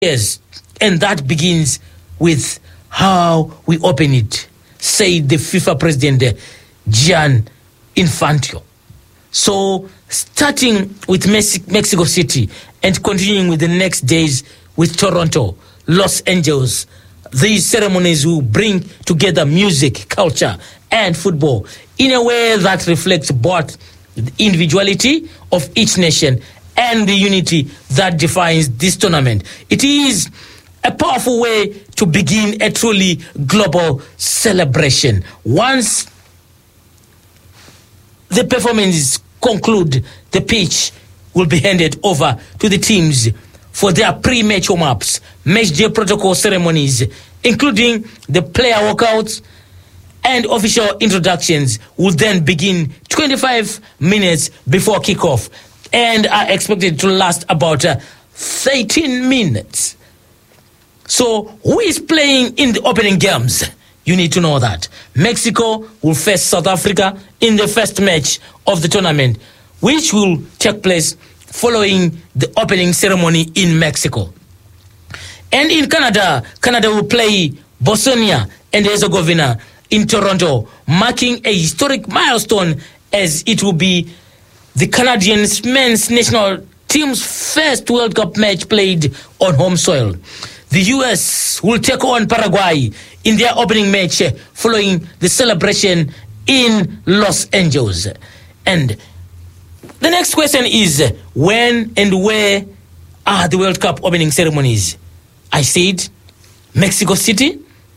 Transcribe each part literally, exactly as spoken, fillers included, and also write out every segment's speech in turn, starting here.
Yes, and that begins with how we open it, said the FIFA president, Gian Infantino. So, starting with Mexico City and continuing with the next days with Toronto, Los Angeles, these ceremonies will bring together music, culture, and football in a way that reflects both the individuality of each nation and the unity that defines this tournament. It is a powerful way to begin a truly global celebration. Once the performances conclude, the pitch will be handed over to the teams for their pre-match warm-ups, match day protocol ceremonies, including the player walkouts, and official introductions will then begin twenty-five minutes before kickoff and are expected to last about uh, thirteen minutes. So, who is playing in the opening games? You need to know that. Mexico will face South Africa in the first match of the tournament, which will take place following the opening ceremony in Mexico. And in Canada, Canada will play Bosnia and Herzegovina in Toronto, marking a historic milestone as it will be the Canadian men's national team's first World Cup match played on home soil. The U S will take on Paraguay in their opening match following the celebration in Los Angeles. And the next question is, when and where are the World Cup opening ceremonies? I said Mexico City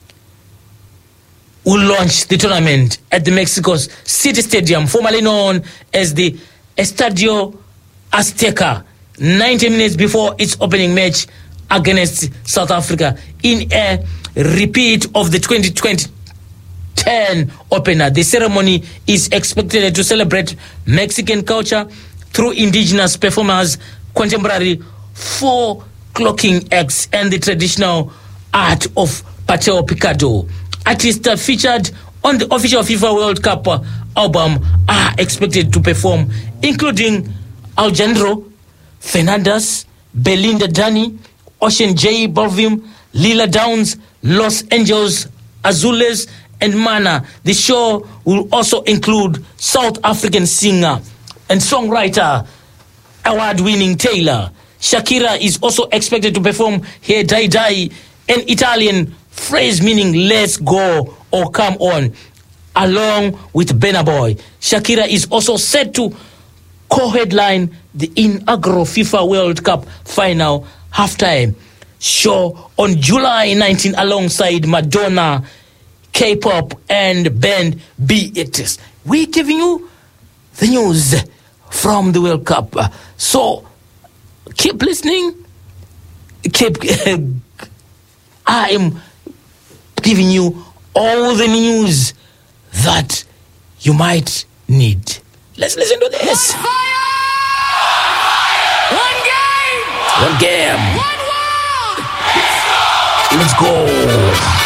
will launch the tournament at the Mexico City Stadium, formerly known as the Estadio Azteca, ninety minutes before its opening match against South Africa in a repeat of the twenty ten opener. The ceremony is expected to celebrate Mexican culture through indigenous performers, contemporary four-clocking acts, and the traditional art of Pateo Picado. Artists featured on the official FIFA World Cup album are expected to perform, including Alejandro Fernandez, Belinda Dani, Ocean J Balvin, Lila Downs, Los Angeles Azules, and Mana. The show will also include South African singer and songwriter, award-winning Taylor. Shakira is also expected to perform Hey Dai Dai, an Italian phrase meaning let's go or come on, along with Burna Boy. Shakira is also set to co-headline the inaugural FIFA World Cup final halftime show on July nineteenth alongside Madonna, K-pop, and band B T S. We're giving you the news from the World Cup. So keep listening. Keep. I am giving you all the news that you might need. Let's listen to this. One game. One game. One world. Let's go.